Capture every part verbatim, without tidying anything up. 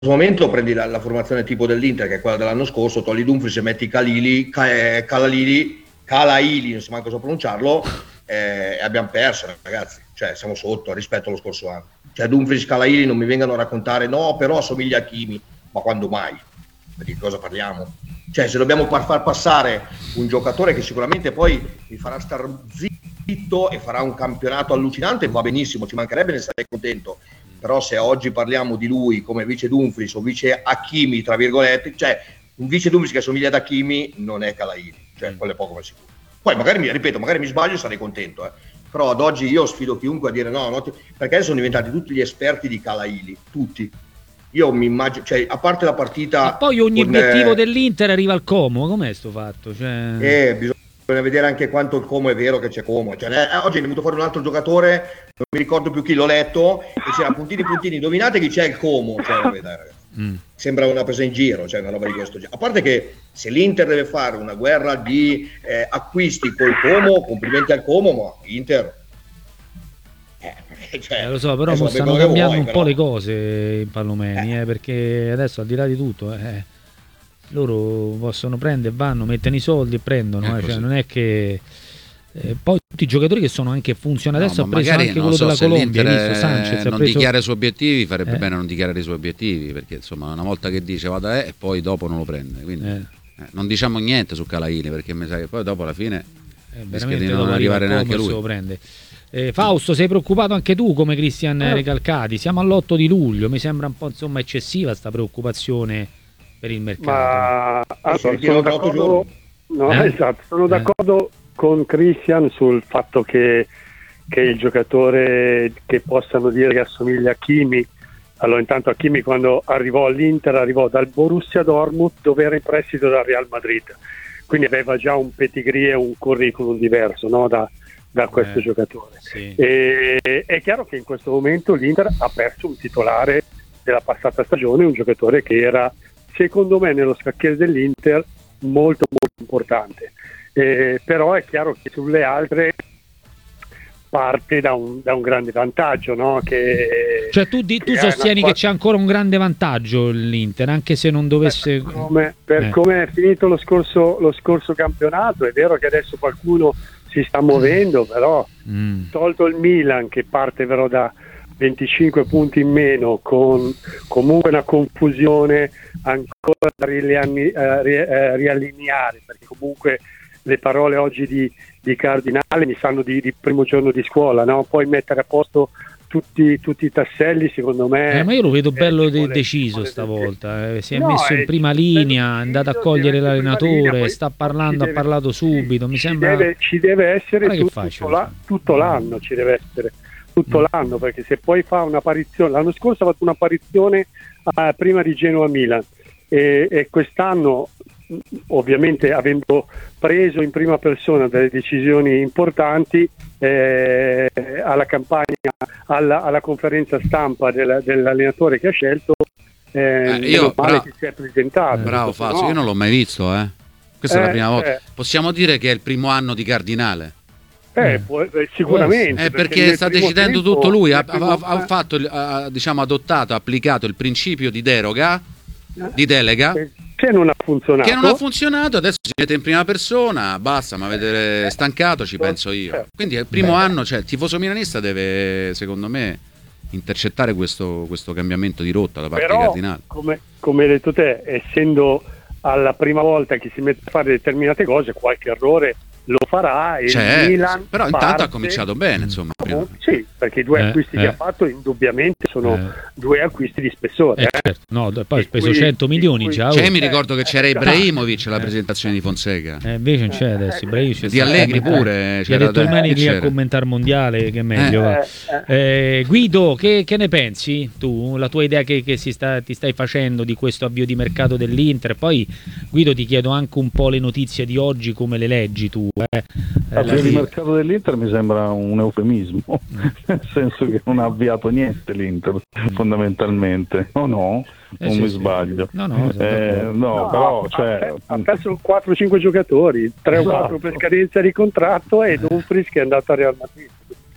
momento prendi la, la formazione tipo dell'Inter, che è quella dell'anno scorso, togli Dumfries e metti Calili, Ca- Calalili, Calaili, non so manco so pronunciarlo, eh, e abbiamo perso, ragazzi. Cioè, siamo sotto rispetto allo scorso anno. Cioè, Dumfries, Calaili non mi vengano a raccontare, no, però assomiglia a Kimi. Ma quando mai? Di cosa parliamo? Cioè, se dobbiamo far, far passare un giocatore che sicuramente poi mi farà star zitto e farà un campionato allucinante, va benissimo, ci mancherebbe, ne sarei contento. Però se oggi parliamo di lui come vice Dumfries o vice Hakimi, tra virgolette, cioè un vice Dumfries che assomiglia ad Hakimi non è Calaini, cioè quello è poco ma sicuro. Poi magari mi ripeto, magari mi sbaglio e sarei contento, eh. Però ad oggi io sfido chiunque a dire no, no, perché sono diventati tutti gli esperti di Calaili, tutti. Io mi immagino, cioè a parte la partita... Ma poi ogni con, obiettivo eh, dell'Inter arriva al Como, com'è sto fatto? Cioè... Eh, bisogna vedere anche quanto il Como è vero che c'è Como. Cioè, eh, oggi è venuto fuori un altro giocatore, non mi ricordo più chi, l'ho letto, e c'era puntini puntini, indovinate chi c'è il Como. Cioè, vabbè, dai, ragazzi. Mm. Sembra una presa in giro, cioè una roba di questo genere. A parte che se l'Inter deve fare una guerra di eh, acquisti col Como, complimenti al Como, ma Inter... Eh, cioè, eh, lo so, però stanno cambiando vuoi, un però. po' le cose in Pallomeni, eh. Eh, perché adesso al di là di tutto... Eh, loro possono prendere, vanno, mettono i soldi e prendono, eh, cioè, non è che eh, poi tutti i giocatori che sono anche funzionali, adesso no, ha preso anche quello so, della Colombia, visto, Sanchez, non preso... dichiara i suoi obiettivi, farebbe eh. bene non dichiarare i suoi obiettivi, perché insomma una volta che dice vada eh, e poi dopo non lo prende, quindi eh. Eh, non diciamo niente su Calaini, perché mi sa che poi dopo alla fine eh, rischia di non arrivare neanche lui. Lo prende. Eh, Fausto, sei preoccupato anche tu come Cristian eh. Recalcati? Siamo all'otto di luglio, mi sembra un po' insomma eccessiva sta preoccupazione per il mercato. Ma ah, sono, sono d'accordo, no, eh? esatto, sono d'accordo eh. con Christian sul fatto che, che il giocatore che possano dire che assomiglia a Kimi. Allora, intanto Hakimi quando arrivò all'Inter arrivò dal Borussia Dortmund, dove era in prestito dal Real Madrid, quindi aveva già un pedigree e un curriculum diverso, no, da, da questo eh, giocatore. Sì. E, è chiaro che in questo momento l'Inter ha perso un titolare della passata stagione, un giocatore che era secondo me nello scacchiere dell'Inter molto molto importante, eh, però è chiaro che sulle altre parte da un, da un grande vantaggio, no? Che, cioè tu, di, tu sostieni una... che c'è ancora un grande vantaggio l'Inter, anche se non dovesse... Per come, per eh. come è finito lo scorso, lo scorso campionato, è vero che adesso qualcuno si sta muovendo, però mm. tolto il Milan che parte però da venticinque punti in meno, con comunque una confusione ancora da riallineare, eh, riallineare, perché comunque le parole oggi di, di Cardinale mi sanno di, di primo giorno di scuola, no? Poi mettere a posto tutti, tutti i tasselli, secondo me... Eh, ma io lo vedo bello eh, de- vuole, deciso stavolta, eh. si è no, messo in prima linea, è andato a cogliere l'allenatore, linea, sta parlando, deve, ha parlato subito, mi ci sembra... Deve, ci deve essere tu, tutto, la, tutto l'anno, ci deve essere tutto mm. l'anno, perché se poi fa un'apparizione, l'anno scorso ha fatto un'apparizione uh, prima di Genoa-Milan e, e quest'anno ovviamente avendo preso in prima persona delle decisioni importanti eh, alla campagna, alla, alla conferenza stampa del, dell'allenatore che ha scelto, eh, eh, io male bravo, che si è presentato. Bravo Fazio, no? Io non l'ho mai visto, eh. Questa eh, è la prima volta. Eh. Possiamo dire che è il primo anno di Cardinale? Eh, mm. può, eh, sicuramente. Eh, perché, perché sta decidendo tempo, tutto lui, ha, ha, ha fatto, ha, diciamo, adottato, ha applicato il principio di deroga, di delega. Eh. Che non ha funzionato che non ha funzionato, adesso si mette in prima persona, basta, ma avete stancato, ci penso io. Quindi è il primo Beh. anno, cioè il tifoso milanista deve, secondo me, intercettare questo, questo cambiamento di rotta da parte Però, di Cardinale. Come, come hai detto te, essendo alla prima volta che si mette a fare determinate cose, qualche errore lo farà e cioè, il Milan però parte... intanto ha cominciato bene, insomma. Oh, sì, perché i due eh, acquisti eh. che ha fatto indubbiamente sono eh. due acquisti di spessore. Eh, eh. certo. No, poi ha speso cento milioni cui, già. Cioè, oh. mi ricordo che c'era eh, Ibrahimovic alla eh. presentazione di Fonseca. Eh, invece non c'è adesso. Ibrahimovic di Allegri pure. Ci ha detto il Mani lì a commentare mondiale che è meglio. Eh. Eh, Guido, che, che ne pensi tu? La tua idea che, che si sta, ti stai facendo di questo avvio di mercato dell'Inter? Poi Guido ti chiedo anche un po' le notizie di oggi, come le leggi tu? Eh? Avvio di mercato dell'Inter mi sembra un eufemismo, nel senso che non ha avviato niente l'Inter fondamentalmente, o no? Eh, non sì, mi sì. sbaglio. No, no, eh, no, no, però ha, cioè... ha perso quattro cinque giocatori, tre o quattro per scadenza di contratto e Dumfries che è andato a Real Madrid.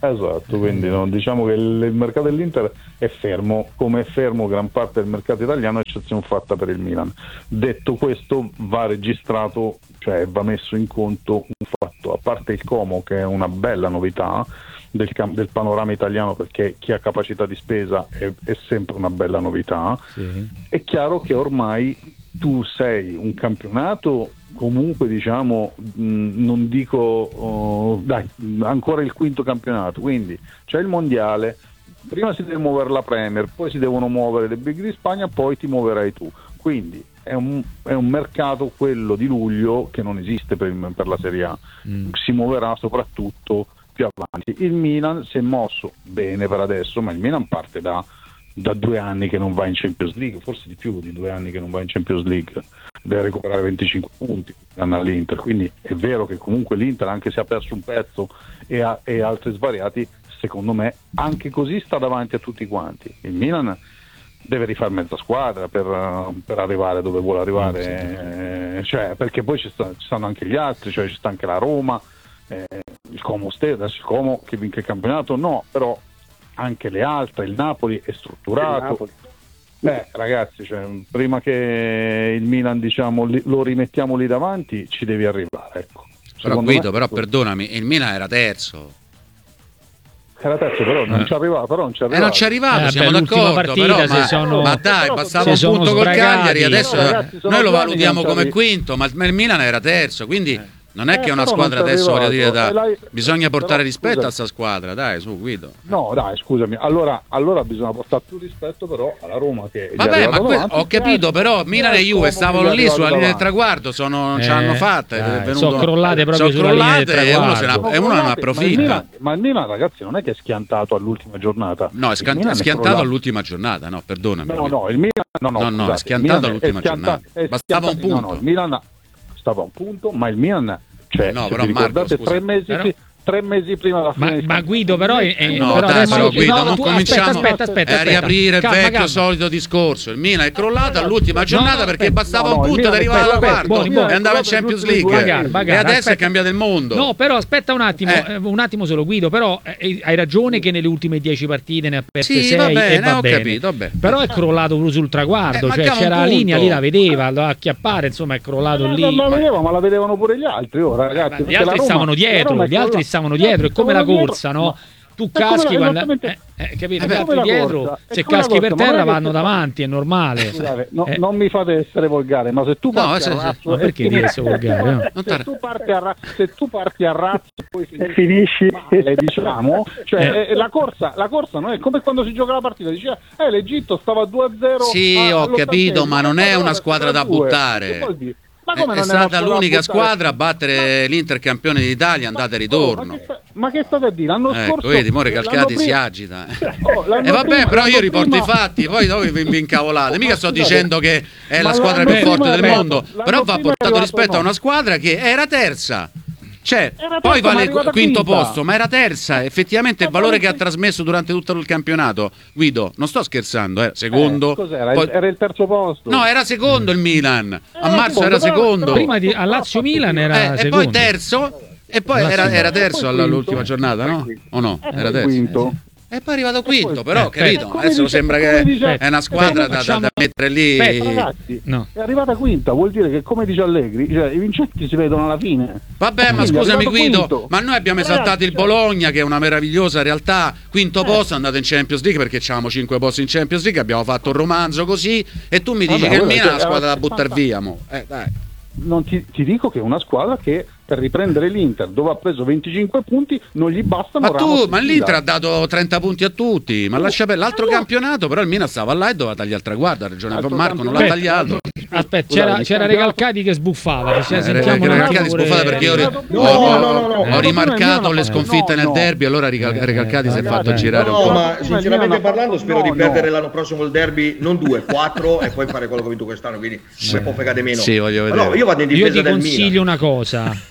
Esatto, quindi no, diciamo che il, il mercato dell'Inter è fermo, come è fermo gran parte del mercato italiano, eccezione fatta per il Milan. Detto questo, va registrato, cioè va messo in conto un fatto, a parte il Como, che è una bella novità del, del panorama italiano, perché chi ha capacità di spesa è, è sempre una bella novità. Sì. È chiaro che ormai tu sei un campionato comunque, diciamo, mh, non dico oh, dai, ancora il quinto campionato, quindi c'è il mondiale, prima si deve muovere la Premier, poi si devono muovere le big di Spagna, poi ti muoverai tu, quindi è un, è un mercato, quello di luglio, che non esiste per, il, per la Serie A. Mm. Si muoverà soprattutto più avanti. Il Milan si è mosso bene per adesso, ma il Milan parte da da due anni che non va in Champions League, forse di più di due anni che non va in Champions League, deve recuperare venticinque punti all'Inter, quindi è vero che comunque l'Inter, anche se ha perso un pezzo e, ha, e altri svariati, secondo me anche così sta davanti a tutti quanti. Il Milan deve rifare mezza squadra per, per arrivare dove vuole arrivare, eh, cioè, perché poi ci, sta, ci stanno anche gli altri, cioè ci sta anche la Roma, eh, il Como stesso, adesso il Como che vince il campionato no, però anche le altre, il Napoli è strutturato. Beh, ragazzi, cioè, prima che il Milan, diciamo, li, lo rimettiamo lì davanti, ci devi arrivare, ecco. Però Guido, me, però perdonami, il Milan era terzo. Era terzo, però non eh. ci arrivava, però non ci arrivava. Eh, non ci arrivava, eh, siamo beh, d'accordo, partita, però, ma, sono, ma dai, bastava un punto col Cagliari, adesso però, ragazzi, noi lo due valutiamo come arrivi. quinto, ma il Milan era terzo, quindi eh. non è eh, che è una squadra adesso, voglio dire, da... bisogna portare però, rispetto scusami. a sta squadra, dai, su Guido. No, dai, scusami, allora, allora bisogna portare più rispetto però alla Roma che vabbè, ma que- ho capito, però Milan e Juve stavano lì sulla linea del traguardo, sono, non eh, ce l'hanno fatta, dai, è venuto, sono crollate proprio sono sulla linea del crollate e uno, se traguardo. ne, e uno non approfitta. Ma il, Milan, ma il Milan, ragazzi, non è che è schiantato all'ultima giornata. No, è, scan- è schiantato all'ultima giornata, no, perdonami. No, no, il Milan no, no, no, no, è schiantato all'ultima giornata. Bastava un punto. No, no, il Milan stava a un punto, ma il Milan, cioè, no, se però vi ricordate, Marco, tre mesi, però... tre mesi prima della fine. Ma, ma Guido, però, è, è, no, però dai, adesso però Guido, no, non tu, cominciamo aspetta, aspetta, aspetta, a riaprire il calma, vecchio calma. solito discorso. Il Milan è crollato all'ultima no, giornata no, perché aspetta, bastava no, un no, punto ed arrivava alla quarta e andava in Champions League. Magari, magari, e adesso aspetta. è cambiato il mondo. No, però aspetta un attimo, eh. un attimo solo Guido, però eh, hai ragione che nelle ultime dieci partite ne ha perse sì, sei va bene, e va ho bene. capito, vabbè. Però è crollato proprio sul traguardo, eh, cioè c'era la linea lì, la vedeva, la acchiappare, insomma è crollato eh, lì. Non la vedeva, ma la vedevano pure gli altri, ora, ragazzi. Ma gli altri Roma, stavano dietro, gli altri stavano dietro, è come la corsa, no? Tu caschi quando eh, eh, capito, eh, altri dietro, se caschi per terra vanno davanti, è normale. Scusate, no, eh. non mi fate essere volgare, ma se tu no, parti se, a razzo, ma perché devi essere volgare? No? Se, se, tu parti a razzo, se tu parti a razzo poi finisci male, diciamo, cioè eh. la corsa, la corsa non è come quando si gioca la partita, diceva eh l'Egitto stava due a zero. Sì, a, ho capito, ma non è una squadra da buttare. Ma come è, è stata l'unica squadra a battere l'Inter campione d'Italia andata e ritorno. Ma che, sta, ma che state a dire? L'anno ecco, scorso vedi, More Calcati si agita. Oh, e eh, vabbè, prima, però io riporto prima... i fatti, poi dove vi, vi incavolate. Mica sto dicendo che è la squadra più forte del mondo, però va portato rispetto no. a una squadra che era terza. Cioè, era poi terza, vale il quinto quinta. posto, ma era terza. Effettivamente il valore che ha trasmesso durante tutto il campionato, Guido, non sto scherzando, era secondo. Eh, cos'era? Poi... Era il terzo posto. No, era secondo il Milan. A eh, marzo secondo, era secondo. Però, prima di a Lazio Milan era eh, secondo. E poi terzo. E poi era, era terzo all'ultima giornata, no? O no? Era terzo. Quinto. E poi è arrivato quinto, però, eh, capito? Come Adesso dice, sembra che dice, è una squadra eh, da, facciamo... da, da mettere lì. Beh, ragazzi, no. È arrivata quinta, vuol dire che, come dice Allegri, cioè, i vincenti si vedono alla fine. Vabbè, ma scusami Guido, quinto. ma noi abbiamo ragazzi, esaltato il Bologna, che è una meravigliosa realtà, quinto eh. posto, è andato in Champions League perché avevamo cinque posti in Champions League, abbiamo fatto un romanzo così, e tu mi dici Vabbè, che il Milan è una squadra da buttare via. Mo. Eh, dai. Non ti, ti dico che è una squadra che per riprendere l'Inter, dove ha preso venticinque punti, non gli bastano. Ma tu, ma l'Inter ha dato trenta punti a tutti, ma lascia per l'altro allora. campionato, però il Milan stava là e doveva tagliare il traguardo, ha ragione Marco, campionato. non l'ha tagliato. Aspetta, c'era, c'era Recalcati che sbuffava, che eh, Recalcati sbuffava perché io no, ho, no, no, no, ho rimarcato le sconfitte nel derby, allora Recalcati si è fatto girare un po'. No, ma sinceramente parlando spero di perdere l'anno prossimo il derby, non due, quattro e poi fare quello che ho vinto quest'anno, quindi se può fregare meno. Sì, voglio vedere. Io vado in difesa Io ti del consiglio Milan. una cosa.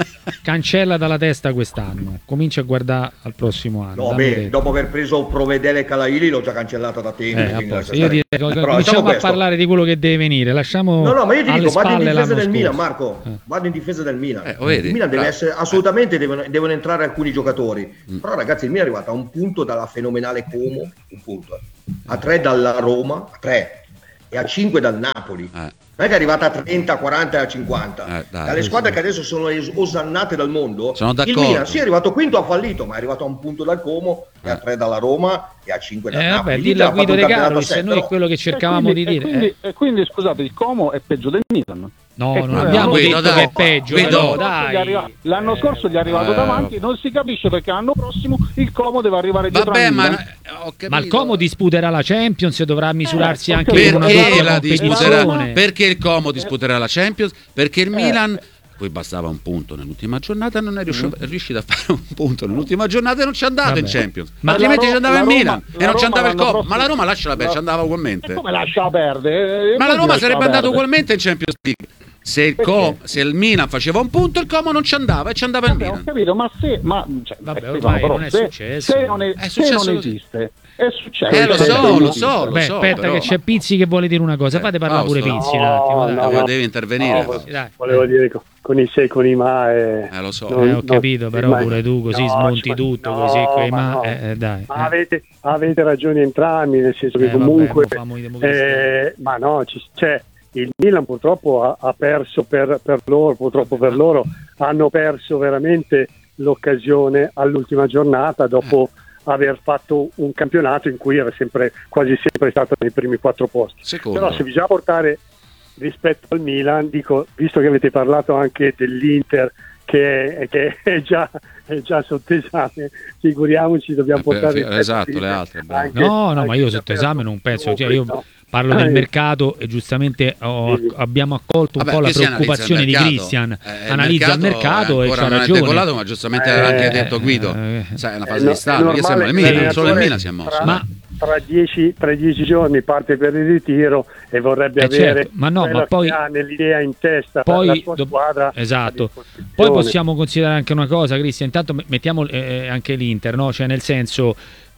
cancella dalla testa quest'anno, comincia a guardare al prossimo anno. No, beh, dopo aver preso Provedele e Calaili l'ho già cancellata da tempo. Eh, io direi, cominciamo a parlare di quello che deve venire, lasciamo no no ma io ti dico, vado in difesa del scorso. Milan, Marco, eh. vado in difesa del Milan. Eh, il Milan deve essere, assolutamente devono, devono entrare alcuni giocatori, mm. però ragazzi il Milan è arrivato a un punto dalla fenomenale Como, un punto, a tre dalla Roma, a tre e a cinque dal Napoli. Eh. Non è che è arrivata a trenta, quaranta e a cinquanta. Eh, dai, dalle squadre sì. che adesso sono osannate dal mondo, sono d'accordo. Il Milan sì è arrivato quinto, ha fallito, ma è arrivato a un punto dal Como, eh. e a tre dalla Roma e a cinque dal eh, Napoli. Vabbè, dillo a Guido De Carolis, se noi è quello che cercavamo quindi, di dire. E quindi, eh. e quindi scusate, il Como è peggio del Milan. No, eh, non abbiamo Guido, detto dai, che è peggio. Guido, dai. Arriva, l'anno scorso gli è arrivato eh, davanti, non si capisce perché l'anno prossimo il Como deve arrivare dietro. Vabbè, al ma, Milan. ma il Como disputerà la Champions e dovrà misurarsi eh, anche perché con una la disputerà? competizione. Perché il Como disputerà la Champions? Perché il Milan poi bastava un punto nell'ultima giornata e non è riuscito, mm. riuscito a fare un punto nell'ultima giornata e non ci è andato. Vabbè. In Champions, ma altrimenti ci andava il Milan e non ci andava il Como. Ma la Roma lasciala perdere, ci andava ugualmente. E come lasciala perdere? Ma la Roma sarebbe andato ugualmente in Champions League. Se il, Co, se il Milan faceva un punto, il Como non ci andava e ci andava il Vabbè, Milan. Ho capito, ma se ma cioè, vabbè, eh, ormai però, non è se, successo. Se non, è, è se non successo esiste, è successo. Eh, lo so, lo so, lo Beh, so. aspetta, però, che c'è Pizzi che vuole dire una cosa. Fate parlare pure Pizzi un attimo. No, dai. no, devi intervenire. No, dai. Volevo dire con, con i se con i ma. E eh, lo so. Non, eh, ho capito, però ma, pure tu così no, smonti ma, tutto, no, così coi ma. no. Eh, dai. Ma avete, avete ragione entrambi, nel senso che Eh, comunque. vabbè, eh, ma no, ci, cioè. Il Milan purtroppo ha, ha perso per, per loro, purtroppo per loro, hanno perso veramente l'occasione all'ultima giornata dopo aver fatto un campionato in cui era sempre, quasi sempre stato nei primi quattro posti. Secondo. Però se bisogna portare rispetto al Milan, dico, visto che avete parlato anche dell'Inter che è, che è, già, è già sotto esame, figuriamoci, dobbiamo eh, portare per, esatto, le altre. Anche, no, no, ma io sotto esame non penso, cioè io no. parlo del mercato e giustamente ho, abbiamo accolto un Vabbè, po' la Cristian preoccupazione di Christian, eh, analizza il mercato, il mercato e c'ha non ragione. È decollato, ma giustamente eh, ha anche detto Guido, eh, sai, è una fase eh, di stallo, che siamo il Milan, solo il Milan si è mosso. Tra, ma tra dieci, tra dieci giorni parte per il ritiro e vorrebbe eh avere certo, ma no, ma poi ha nell'idea in testa poi, per la sua squadra. Esatto. Poi possiamo considerare anche una cosa, Cristian, intanto mettiamo eh, anche l'Inter, no? Cioè nel senso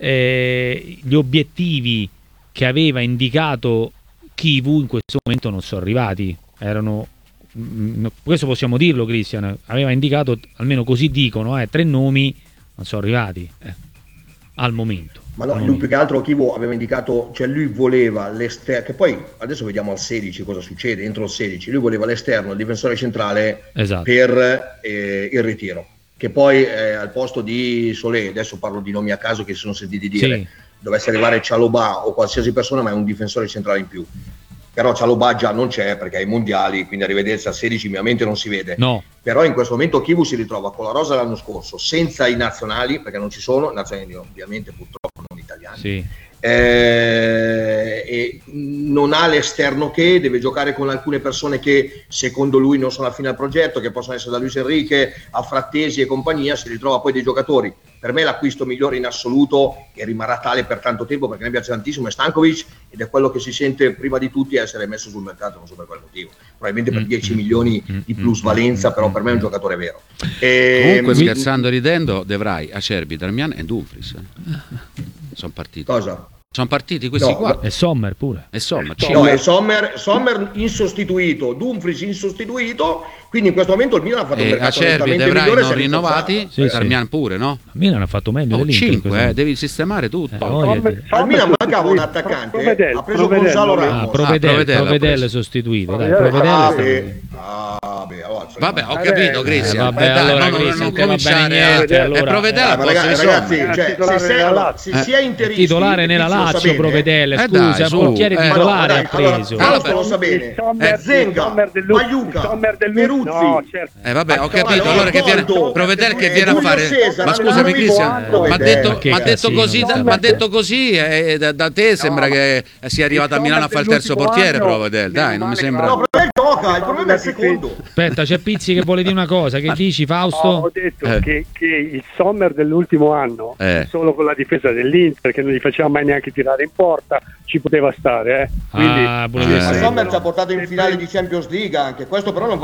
eh, gli obiettivi che aveva indicato Chivu in questo momento non sono arrivati, erano mh, questo possiamo dirlo, Christian, aveva indicato, almeno così dicono, eh, tre nomi, non sono arrivati eh, al momento. Ma no, lui più che altro Chivu aveva indicato, cioè lui voleva l'esterno, che poi adesso vediamo al sedici cosa succede, entro il sedici, lui voleva l'esterno, il difensore centrale, esatto, per eh, il ritiro, che poi eh, al posto di Solé, adesso parlo di nomi a caso che si sono sentiti dire, sì, dovesse arrivare Cialobà o qualsiasi persona, ma è un difensore centrale in più. Però Cialobà già non c'è perché ai mondiali, quindi arrivederci al sedici mia mente non si vede. No. Però in questo momento Chivu si ritrova con la rosa dell'anno scorso, senza i nazionali, perché non ci sono, nazionali ovviamente purtroppo non italiani, sì, eh, e non ha l'esterno che deve giocare con alcune persone che secondo lui non sono affine al progetto, che possono essere da Luis Enrique a Frattesi e compagnia, si ritrova poi dei giocatori. Per me l'acquisto migliore in assoluto, e rimarrà tale per tanto tempo perché mi piace tantissimo, è Stankovic, ed è quello che si sente prima di tutti essere messo sul mercato, non so per quale motivo, probabilmente per dieci milioni di plusvalenza, però per me è un giocatore vero. E comunque mi... scherzando, ridendo, Devrai, Acerbi, Darmian e Dumfries sono partiti. Cosa? Sono partiti questi no, qua. E Sommer pure. E Sommer, no, e Sommer, Sommer insostituito, Dumfries insostituito, quindi in questo momento il Milan ha fatto un mercato Acerbi, Devrai non rinnovati, sì, Darmian sì, pure, no? Il Milan ha fatto meglio oh, dell'Inter. cinque, eh, devi sistemare tutto. Eh, Sommer, al Milan mancava un attaccante, Provedel, ha preso Provedel, Gonzalo Ramos. Ah, Provedel, ah, Provedel sostituito, dai, Provedel ah, beh, ah, beh, allora, vabbè, ho capito, Cristian. Eh, vabbè, dai, allora, non, Cristian, non cominciare a allora, e Provedel eh, ragazzi, ragazzi cioè, se, se, se sia interista, titolare nella Lazio, Provedel, scusa, il portiere titolare ha preso. Allora, lo sa bene. Zenga, Pagliuca, Peruzzi. Eh vabbè, ho capito, allora che viene Provedel che viene a fare. Ma scusami Cristian, ma ha detto, ma detto così, ma detto così eh, da, da te sembra che sia arrivato a Milano a fare il terzo portiere Provedel, dai, non mi sembra. No, Provedel gioca, il problema è il secondo. Aspetta, c'è Pizzi che vuole dire una cosa, che dici Fausto? Ho detto eh. che, che il Sommer dell'ultimo anno, eh. solo con la difesa dell'Inter, che non gli faceva mai neanche tirare in porta, ci poteva stare, eh. Quindi, ah, eh. Ma Sommer ci ha portato in finale di Champions League anche, questo però non va dimenticato.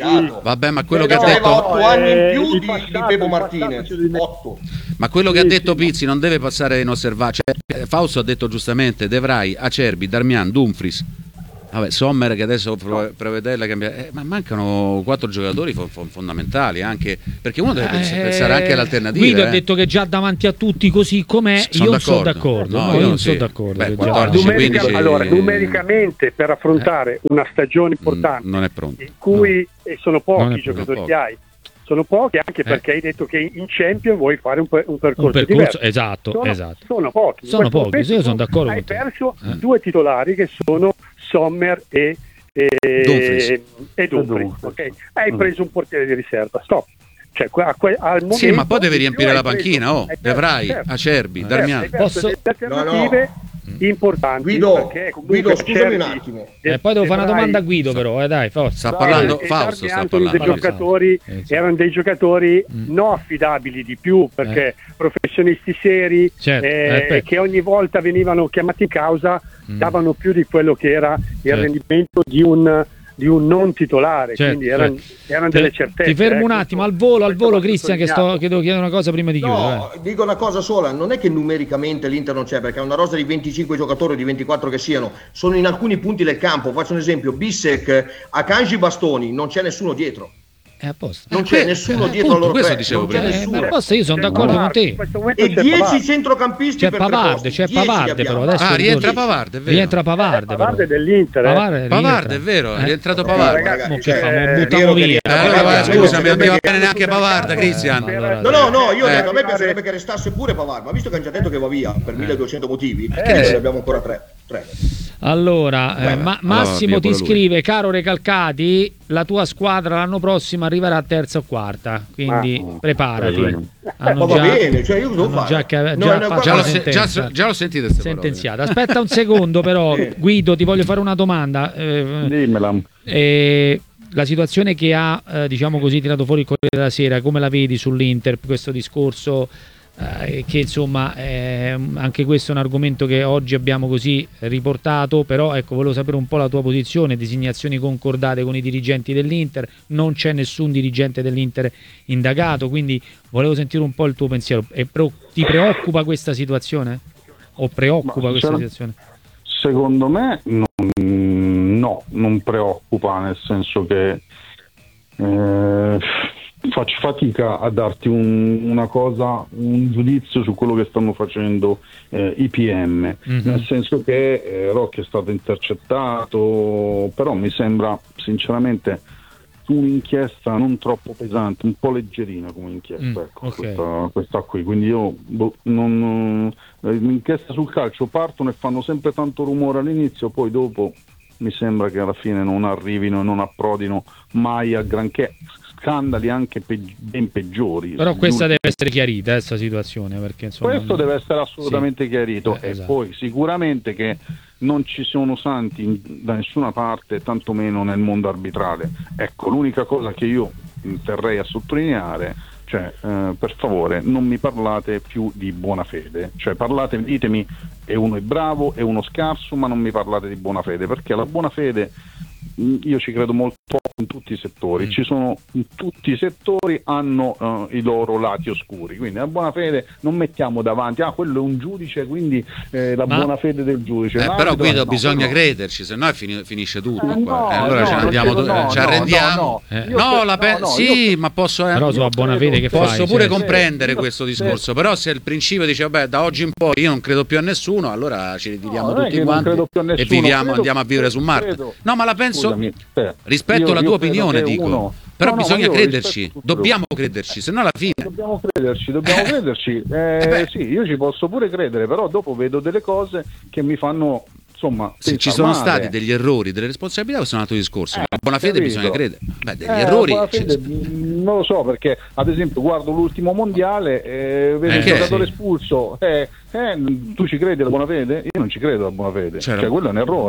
sbagliato. Vabbè, ma quello eh, che no, ha detto otto anni in più il di, passato, di Pepo il Martinez. passato Ma quello che sì, ha detto sì, Pizzi non deve passare inosservato. Cioè, Fausto ha detto giustamente De Vrij, Acerbi, Darmian, Dumfries. Vabbè, Sommer che adesso prov- prevede la cambia, eh, ma mancano quattro giocatori fo- fo- fondamentali anche perché uno deve Eh, pensare anche all'alternativa. Guido eh. ha detto che già davanti a tutti così com'è, S- son io non d'accordo. sono d'accordo. No, No, io io non sì. sono d'accordo. Beh, che già- quattordici, Numerica- quindici allora, numericamente per affrontare una stagione importante non è pronto. in cui e sono Non pochi è i giocatori poco. che hai, sono pochi anche Eh. perché hai detto che in Champions vuoi fare un, per- un percorso, Un percorso, diverso. esatto, sono, esatto. sono pochi. In Sono questo pochi, momento io sono tu d'accordo hai con te. perso Eh. due titolari che sono Sommer e e Dumfries. e Dumfries, Dumfries. ok? Hai Mm. preso un portiere di riserva, stop. Cioè, que- a que- al momento Sì, ma poi deve in più riempire hai la preso- panchina, oh, hai De perso- Vrij, certo, Acerbi, certo, Darmian. hai perso Posso- delle alternative importanti Guido, perché comunque Guido, scusami un Acerbi attimo. e- Eh, poi devo e fare una Vrij- domanda a Guido però, eh, dai, forza. Sta parlando e Fausto, Darmian sta sono parlando. dei giocatori, Eh, sì. erano dei giocatori Mm. non affidabili di più perché professionisti seri Certo, eh, eh, aspetta. che ogni volta venivano chiamati in causa Mm. davano più di quello che era il Certo. rendimento di un di un non titolare, Certo, quindi erano, certo. erano Ti- delle certezze. Ti fermo eh, un questo- attimo al volo, al questo volo va Cristian, che, sto, sottolineato. che devo chiedere una cosa prima di chiudere. No, dico una cosa sola, non è che numericamente l'Inter non c'è, perché è una rosa di venticinque giocatori, di ventiquattro che siano, sono in alcuni punti del campo. Faccio un esempio, Bissek, Akanji, Bastoni, non c'è nessuno dietro. È a posto. Non Eh, c'è que- nessuno eh, dietro a appunto, loro questo tre, dicevo non c'è prima. Eh, nessuno. ma a posto, io sono C'è d'accordo con Pavard, in te. questo momento E c'è dieci Pavard. centrocampisti C'è per Pavard, tre posti, c'è dieci Pavard abbiamo. però adesso Ah, rientra ricordi- Pavard, è vero. Rientra Pavard, Pavard però. è dell'Inter, eh. Pavard, Pavard, è vero, è rientrato Pavard. ragazzi, Mo che eh, fa? Mo è buttiamo vero che via. rientra Eh, allora, Pavard, guarda, a me scusa, piacerebbe non ti va che- bene neanche Pavard, Cristian. Eh, allora- No, no, no, io ho Eh. detto, a me piacerebbe che restasse pure Pavard, ma visto che hanno già detto che va via per milleduecento motivi, Eh. perché ne abbiamo ancora tre? tre. Allora, eh, Beh, Ma- allora Massimo via ti pure lui. scrive: caro Recalcati, la tua squadra l'anno prossimo arriverà a terza o quarta, quindi Ma- preparati. Bene. Hanno Ma va già- bene, cioè io cosa devo hanno fare? già, ca- No, già no, fatto Già la l'ho, se- già, sentenza. già l'ho sentito queste parole. Sentenziata. Aspetta un secondo, però, Sì. Guido, ti voglio fare una domanda. Eh, Dimmela. eh, la situazione che ha, eh, diciamo così, tirato fuori il Corriere della Sera, come la vedi sull'Inter, questo discorso? Eh, che insomma eh, anche questo è un argomento che oggi abbiamo così riportato, però ecco, volevo sapere un po' la tua posizione, designazioni concordate con i dirigenti dell'Inter, non c'è nessun dirigente dell'Inter indagato, quindi volevo sentire un po' il tuo pensiero. E pro- ti preoccupa questa situazione? O preoccupa Ma questa c'era- situazione? Secondo me non, no, non preoccupa, nel senso che eh, faccio fatica a darti un- una cosa, un giudizio su quello che stanno facendo eh, i P M, Mhm. nel senso che eh, Rocchi è stato intercettato, però mi sembra sinceramente un'inchiesta non troppo pesante, un po' leggerina come inchiesta, Mm, ecco, ok. questa, questa qui, quindi io boh, non, eh, l'inchiesta sul calcio partono e fanno sempre tanto rumore all'inizio, poi dopo mi sembra che alla fine non arrivino e non approdino mai a granché, scandali anche peg- ben peggiori. Però questa Gli deve essere chiarita, questa situazione, perché insomma, questo deve essere assolutamente sì. chiarito Eh, e esatto. poi sicuramente che non ci sono santi in- da nessuna parte, tantomeno nel mondo arbitrale. Ecco, l'unica cosa che io terrei a sottolineare, cioè eh, per favore non mi parlate più di buona fede, cioè parlate, ditemi è uno è bravo, è uno scarso, ma non mi parlate di buona fede, perché la buona fede mh, io ci credo molto poco in tutti i settori, Mm. ci sono in tutti i settori hanno eh, i loro lati oscuri, quindi la buona fede non mettiamo davanti, ah quello è un giudice, quindi eh, la Ma- buona fede del giudice. Eh, L'arbitro- però Guido no, bisogna però- crederci, se no è fini- finisce tutto. Eh, qua. no, Eh, allora no, ce ne non andiamo, credo, no, ci no, arrendiamo. no, no. Eh. Io No, pe- la pe- no, no, sì, io- ma posso, eh, Però sulla io buona credo- fede che posso fai? pure Cioè, comprendere io- questo se- discorso, però se il principio dice vabbè da oggi in poi io non credo più a nessuno, allora ci ritiriamo No, non è tutti che non quanti credo più a e nessuno, viviamo, credo- andiamo a vivere su Marte. credo- No, ma la penso Scusami, te, rispetto io- alla io tua credo opinione, che dico. uno- Però no, no, bisogna ma io crederci, rispetto tutto. dobbiamo crederci, se no alla fine. Dobbiamo crederci, dobbiamo crederci. Eh, beh. sì, io ci posso pure credere, però dopo vedo delle cose che mi fanno, insomma, Se ci pensar sono male. stati degli errori, delle responsabilità, questo è un altro discorso. Eh, La buona fede capito. bisogna credere. Beh, degli Eh, errori. buona ci- fede, mh, non lo so, perché ad esempio guardo l'ultimo mondiale e vedo Eh, il che giocatore sì. espulso. Eh, eh, tu ci credi alla buona fede? Io non ci credo alla buona fede. C'era- Cioè, quello è un errore.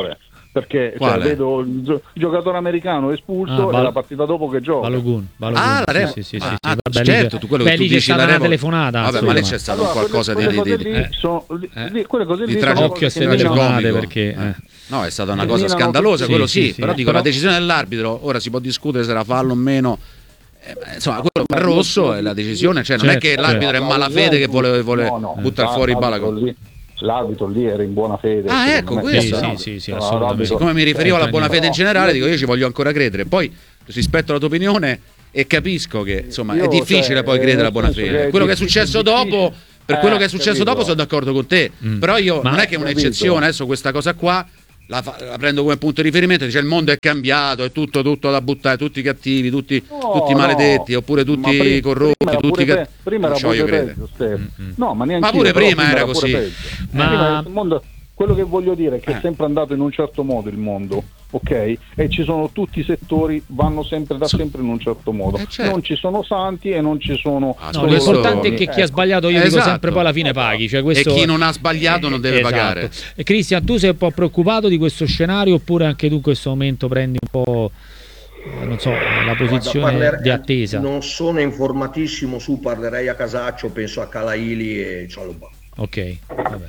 perché cioè, vedo il gio- giocatore americano espulso ah, Bal- e la partita dopo che gioca. Balogun, Balogun. Ah, la revoca. Sì, sì, sì, ah, sì, ah, vabbè, certo, lì, tu quello beh, che tu lì dici c'è stata la una revoca. telefonata. Vabbè, ma lì c'è stato allora, qualcosa quelle, di, quelle di, cose di, lì sono, eh? lì, quelle cose di lì tragico, occhio a queste telefonate perché eh. no, è stata una cosa scandalosa, quello sì, sì, sì però dico però... la decisione dell'arbitro, ora si può discutere se era fallo o meno. Eh, insomma, quello per rosso è la decisione, cioè non certo, è che l'arbitro certo. è malafede che vuole, vuole no, no, buttare fuori Balogun. L'arbitro lì era in buona fede. Ah, ecco, questo. Sì, sì, sì, assolutamente. Siccome mi riferivo alla buona fede in generale, dico io ci voglio ancora credere. Poi rispetto alla tua opinione e capisco che insomma io, è difficile cioè, poi credere alla buona fede. Quello che è successo dopo, per quello che è successo dopo sono d'accordo con te. Mm. Però io Ma non è che è un'eccezione, adesso questa cosa qua La, fa, la prendo come punto di riferimento, dice il mondo è cambiato, è tutto, tutto da buttare, tutti cattivi, tutti, no, tutti maledetti, no. oppure tutti prima, corrotti, prima tutti cattivi. Prima era pure peggio, mm-hmm. No, ma, ma pure prima, prima era così. Ma prima il mondo, quello che voglio dire è che eh. è sempre andato in un certo modo il mondo, ok? E ci sono tutti i settori, vanno sempre da sempre in un certo modo. Eh, certo. Non ci sono santi e non ci sono. Ah, no, l'importante è che chi ha sbagliato, io esatto. dico sempre, poi alla fine paghi. Cioè questo... E chi non ha sbagliato non deve esatto. pagare. E Cristian, tu sei un po' preoccupato di questo scenario oppure anche tu in questo momento prendi un po', non so, la posizione Guarda, parler- di attesa? Non sono informatissimo su, parlerei a Casaccio, penso a Calaili e Cialobà. Ok, vabbè.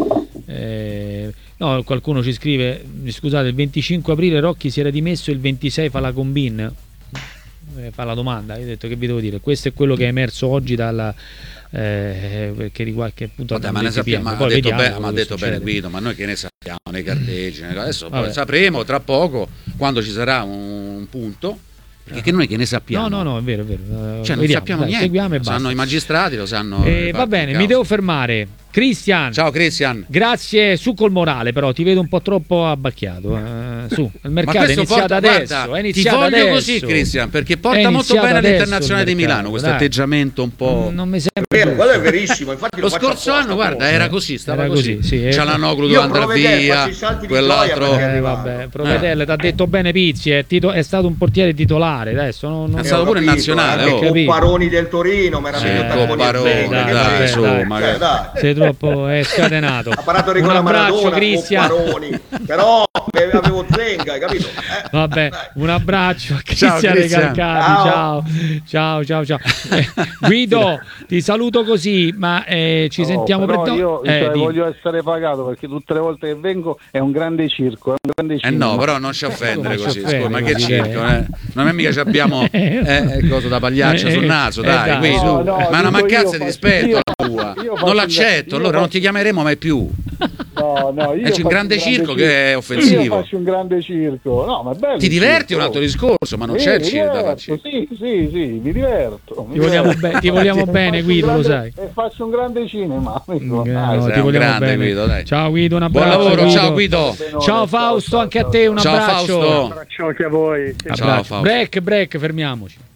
Eh, no, qualcuno ci scrive: scusate, il venticinque aprile Rocchi si era dimesso, il ventisei fa la combin. Eh, fa la domanda. Io ho detto che vi devo dire, questo è quello che è emerso oggi dalla eh, che riguarda che appunto Vabbè, ma ne sappiamo, ma ha detto, be- ma ha detto bene Guido, ma noi che ne sappiamo nei carteggi, adesso poi sapremo tra poco quando ci sarà un punto. Perché che noi che ne sappiamo? No, no, no, è vero, è vero. Cioè, non vediamo, sappiamo dai, niente. Seguiamo e lo basta. sanno i magistrati, lo sanno. Eh, va bene, mi devo fermare. Cristian. Ciao Cristian. Grazie, su col morale, però ti vedo un po' troppo abbacchiato. Eh, su, il mercato è iniziato porta, adesso. Guarda, è iniziato ti voglio adesso. così, Cristian, perché porta molto bene all'Internazionale di Milano questo dai. atteggiamento un po'. Non, non mi sembra. Vero, quello è verissimo. Infatti lo, lo scorso anno, guarda, era così, stava era così. così sì, c'è l'Anoglu doveva andare via. Quell'altro. Eh, vabbè, Provedelle, ti ha detto bene Pizzi, è, tito- è stato un portiere titolare. Adesso non, non è stato pure in nazionale. Copparoni del Torino, ma era meglio Copparoni, dai, su, magari. Sei troppo scatenato. Ha parlato di quella Maradona, Copparoni, però avevo Zenga, hai capito? Eh, Vabbè, un abbraccio a Cristian Recalcati. Ciao, ciao, ciao, ciao. Eh, Guido, ti saluto così, ma eh, ci no, sentiamo per do- io eh, cioè, voglio essere pagato perché tutte le volte che vengo è un grande circo. È un grande circo. Eh no, però non ci offendere così. Offende, ma che circo? Eh? Non è mica ci abbiamo eh, cosa da pagliaccia sul naso, dai, eh, dai. No, no, ma è una mancanza di rispetto la tua. Non l'accetto, allora non ti chiameremo mai più. No, no, io c'è un grande circo, circo che è offensivo. Io faccio un grande circo. No, ma è bello. Ti diverti, è un altro discorso, ma non sì, c'è il circo da farci. Sì, sì, sì, mi diverto. Ti vogliamo, be- ti vogliamo bene, Guido, grande, lo sai. E faccio un grande cinema. No, no, ti vogliamo grande, bene. Guido, dai. Ciao Guido, un abbraccio. Buon lavoro, Guido. ciao Guido. Ciao Fausto, anche a te un ciao, abbraccio. Fausto. Un abbraccio anche a voi. Ciao Fausto. Break, break, fermiamoci.